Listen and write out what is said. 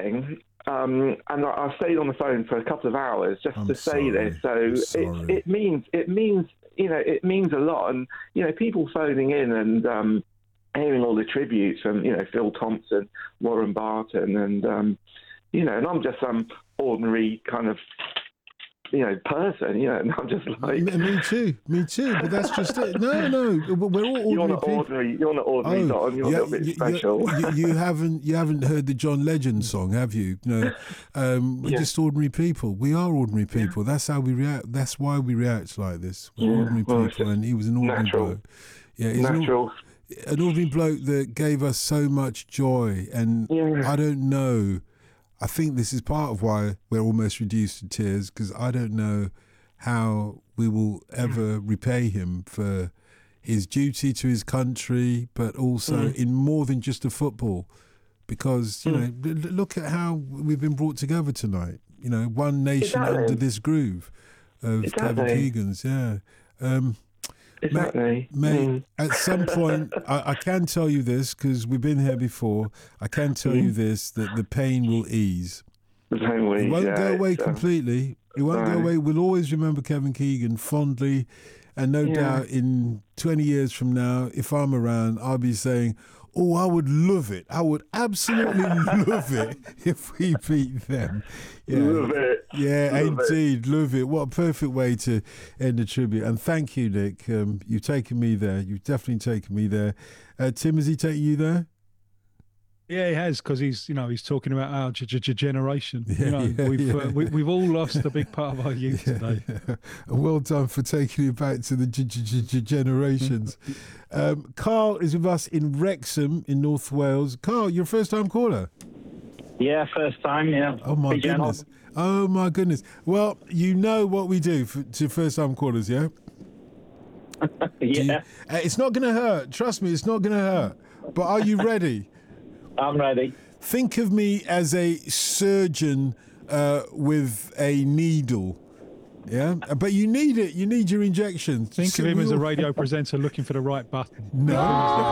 thing, and I stayed on the phone for a couple of hours just to say this. So it means it means a lot, and people phoning in and hearing all the tributes from Phil Thompson, Warren Barton, and and I'm just some ordinary kind of person, and I'm just like... Me too, but that's just it. No, we're all ordinary You're not ordinary, Don. You're a little bit special. You haven't heard the John Legend song, have you? No, we're just ordinary people. We are ordinary people. That's how we react. That's why we react like this. We're ordinary people, and he was an ordinary bloke. Yeah, he's natural. An ordinary bloke that gave us so much joy, and I don't know... I think this is part of why we're almost reduced to tears, because I don't know how we will ever repay him for his duty to his country, but also in more than just the football. Because, look at how we've been brought together tonight. One nation under this groove of Kevin Keegan's. Exactly. Mate, at some point, I can tell you this, because we've been here before, I can tell you this, that the pain will ease. The pain will ease, It won't go away completely. It won't go away. We'll always remember Kevin Keegan fondly, and no doubt in 20 years from now, if I'm around, I'll be saying, oh, I would love it. I would absolutely love it if we beat them. Love it. Yeah, indeed. Love it. What a perfect way to end the tribute. And thank you, Nick. You've taken me there. You've definitely taken me there. Tim, has he taken you there? Yeah, he has, because he's talking about our generation. We've all lost a big part of our youth today. Yeah. Well done for taking it back to the generations. Carl is with us in Wrexham in North Wales. Carl, you're a first-time caller. Yeah, first time. Yeah. Oh my goodness. Oh my goodness. Well, you know what we do to first-time callers, yeah? Yeah. It's not going to hurt. Trust me, it's not going to hurt. But are you ready? I'm ready. Think of me as a surgeon with a needle. Yeah, but you need it. You need your injection. Think of him as a radio presenter looking for the right button. No.